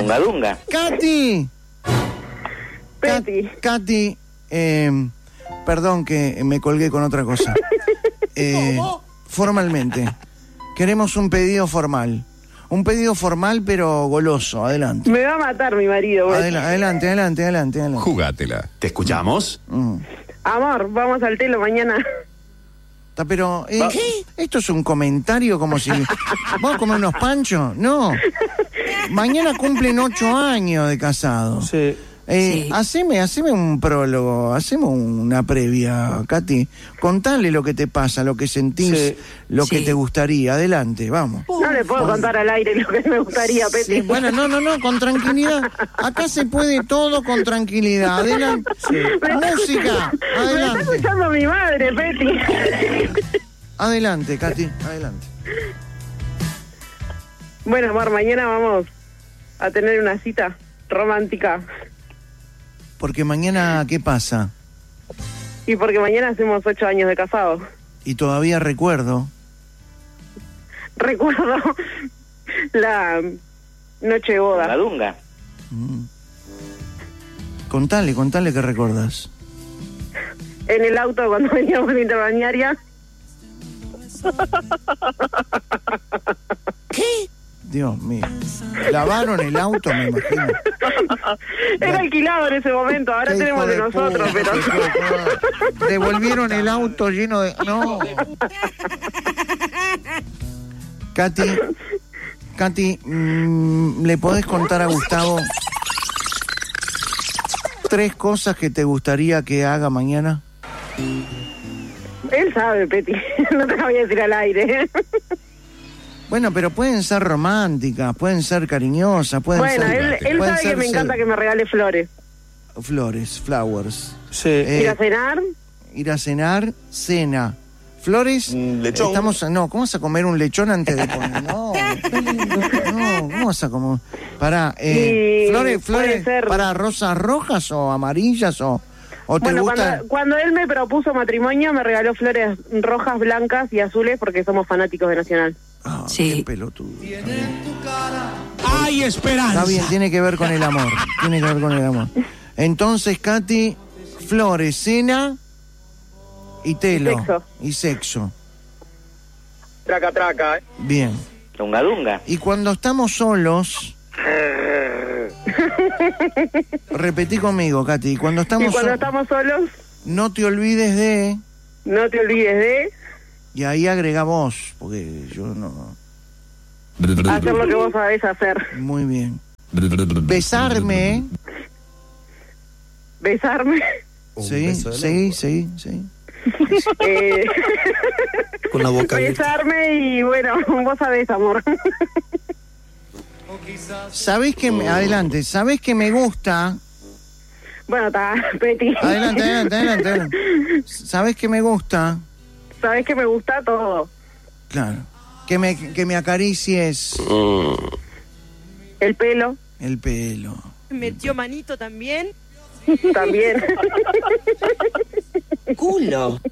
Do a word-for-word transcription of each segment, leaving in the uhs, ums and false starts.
Dunga Dunga. Katy. Peti. Ka- Katy, eh, perdón que me colgué con otra cosa. Eh, formalmente, queremos un pedido formal. Un pedido formal pero goloso. Adelante. Me va a matar mi marido. güey. Adela- adelante, adelante, adelante, adelante. Jugátela. ¿Te escuchamos? Mm. Amor, vamos al telo mañana. Ta, Pero, eh, esto es un comentario como si... ¿Vamos a comer unos panchos? No. Mañana cumplen ocho años de casado. Sí. Eh, Sí. haceme, haceme un prólogo, haceme una previa, Katy. Contale lo que te pasa, lo que sentís, Sí. lo que Sí. te gustaría. Adelante, vamos. No le puedo contar al aire lo que me gustaría, Peti. Sí, bueno, no, no, no, con tranquilidad. Acá se puede todo con tranquilidad. Adelante. Música, Me está adelante. escuchando mi madre, Peti. Adelante, Katy, adelante. Bueno, amor, mañana vamos a tener una cita romántica. Porque mañana, ¿qué pasa? Y porque mañana hacemos ocho años de casado. Y todavía recuerdo. Recuerdo la noche de Dunga boda. Dunga. Mm. Contale, contale que recordás. En el auto cuando veníamos de interbañaria. Dios mío. Lavaron el auto, me imagino. Era alquilado en ese momento, ahora Qué tenemos hijo de de nosotros, puta, pero... qué hijo de puta. Devolvieron el auto lleno de... No. Katy, Katy, mm, ¿le podés contar a Gustavo tres cosas que te gustaría que haga mañana? Él sabe, Peti, no te lo voy a decir al aire. Bueno, pero pueden ser románticas, pueden ser cariñosas, pueden Bueno, ser... él, él pueden sabe que ser me encanta que me regale flores. Flores, flowers. Sí. Eh, Ir a cenar, ir a cenar, cena. Flores, Un lechón. estamos, no, ¿cómo vas a comer un lechón antes de comer? No, no, ¿cómo vas a comer? Para, eh, Y flores, puede flores, ser- para rosas rojas o amarillas o, o te bueno, gusta. cuando, cuando él me propuso matrimonio me regaló flores rojas, blancas y azules porque somos fanáticos de Nacional. Ah, Sí. qué pelotudo. ¡Hay esperanza! Está bien, tiene que ver con el amor, tiene que ver con el amor. Entonces, Katy, flores, cena y telo. Sexo. Y sexo. Traca, traca, ¿eh? Bien. Dunga Dunga. Y cuando estamos solos... Repetí conmigo, Katy. Cuando Y estamos cuando so- estamos solos, no te olvides de... no te olvides de Y ahí agrega vos, porque yo no... hacer lo que vos sabés hacer. Muy bien. Besarme. Besarme, Sí, sí, sí, sí. eh, Con la boca abierta. besarme y bueno, vos sabés, amor. ¿Sabés que me... Adelante, ¿sabés que me gusta? Bueno, está, Peti. Adelante, adelante, adelante, adelante. ¿Sabés que me gusta? Sabés que me gusta todo. Claro. Que me, que me acaricies El pelo, el pelo. Metió manito también. también. Culo.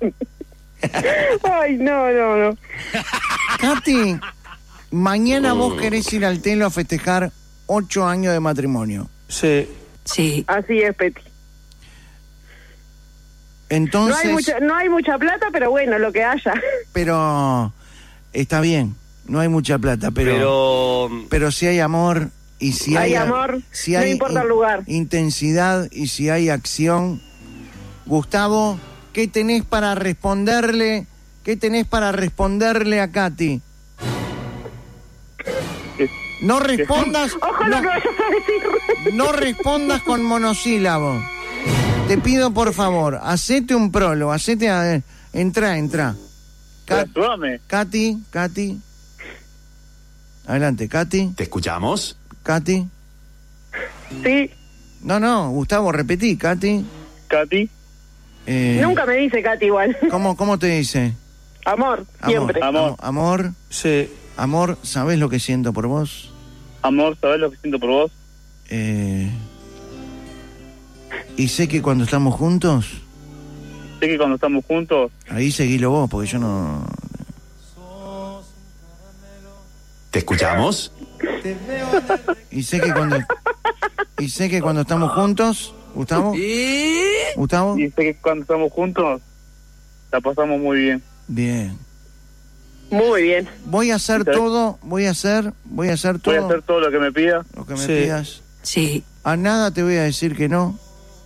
Ay, no, no, no. Katy, mañana vos querés ir al telo a festejar ocho años de matrimonio. Sí. Sí. Así es, Peti. Entonces... No hay mucha, no hay mucha plata, pero bueno, lo que haya. Pero está bien, no hay mucha plata, pero pero, Pero. si hay amor y si hay, Hay amor, si no hay importa el lugar. intensidad y si hay acción. Gustavo, ¿qué tenés para responderle? ¿Qué tenés para responderle a Katy? No respondas, Ojo lo no, que vayas a decir. no respondas con monosílabo. Te pido por favor, hacete un prólogo, hacete a, entra, entra. Ka- Ayúdame. Katy, Katy. Adelante, Katy, ¿Te escuchamos? Katy. Sí, No, no, Gustavo, repetí, Katy. Katy. Eh, nunca me dice Katy igual. ¿Cómo, cómo te dice? Amor, siempre. Amor. Amor. Amor, Sí. amor, ¿sabés lo que siento por vos? Amor, ¿sabes lo que siento por vos? Eh, y sé que cuando estamos juntos, Sé que cuando estamos juntos, ahí seguilo vos, porque yo no... ¿Te escuchamos? Y sé que cuando y sé que cuando estamos juntos, Gustavo, Gustavo, Y sé que cuando estamos juntos, la pasamos muy bien. bien. Muy bien. Voy a hacer ¿Sí? todo, voy a hacer, voy a hacer todo Voy a hacer todo lo que me pida. lo que me Sí. pidas. Sí. A nada te voy a decir que no.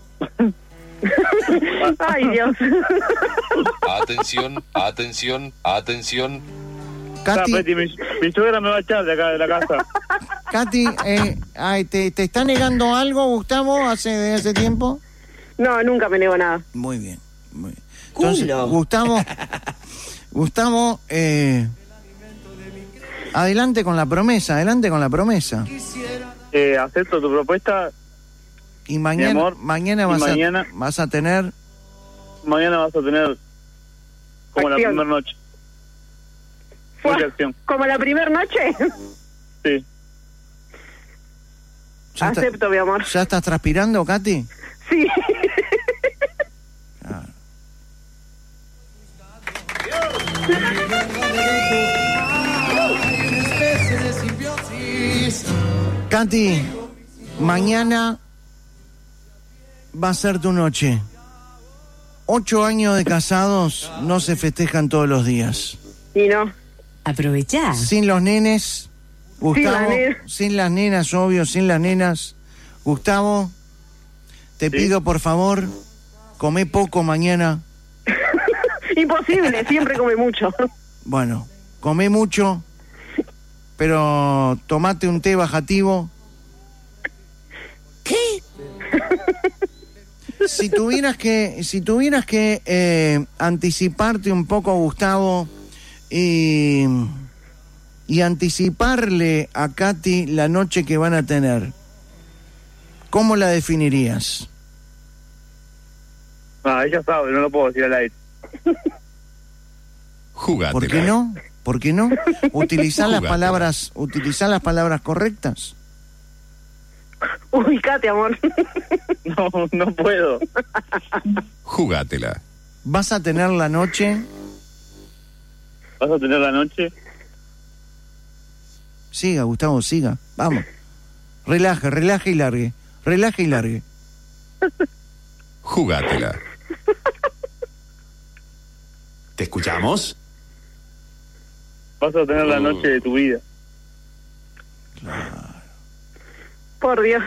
Ay, Dios. Atención, atención, atención. Ah, Katy, Peti, mi, mi suegra me va a echar de acá de la casa. Katy, eh, ay, ¿te, ¿te está negando algo, Gustavo, hace de hace tiempo? No, nunca me nego nada. Muy bien, muy bien. Entonces, Culo. Gustavo, Gustavo, eh, adelante con la promesa, adelante con la promesa. Eh, acepto tu propuesta. Y mañana, amor, mañana, y vas, mañana- A, vas a tener, Mañana vas a tener como la Acción. primera noche. Fue Mucha acción. como la primera noche. Sí. ya, está- Acepto, mi amor. ¿Ya estás transpirando, Katy? Sí. Claro. Katy, mañana va a ser tu noche. Ocho años de casados no se festejan todos los días. Y no. Aprovechá. Sin los nenes, Gustavo, las nenas. sin las nenas, obvio, sin las nenas. Gustavo, te Sí. pido por favor, come poco mañana. Imposible, siempre come mucho. Bueno, come mucho, pero tomate un té bajativo. ¿Qué? Si tuvieras que, si tuvieras que eh, anticiparte un poco, Gustavo, y, y anticiparle a Katy la noche que van a tener, ¿cómo la definirías? Ah, ella sabe, no lo puedo decir al aire. Jugátela. ¿Por qué no? ¿Por qué no? Utilizar las Jugátela. palabras, utilizar las palabras correctas. Ubicate, amor. No, no puedo. Jugátela. Vas a tener la noche, Vas a tener la noche. siga, Gustavo, siga, vamos. Relaje, relaje y largue, relaje y largue. Jugátela. ¿Te escuchamos? Vas a tener la noche de tu vida. Por Dios.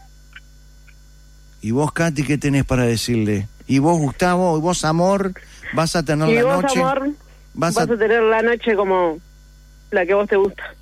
Y vos, Katy, ¿qué tenés para decirle? Y vos, Gustavo, y vos, amor, vas a tener Y la vos, noche. amor, vas vas a- a tener la noche como la que a vos te gusta.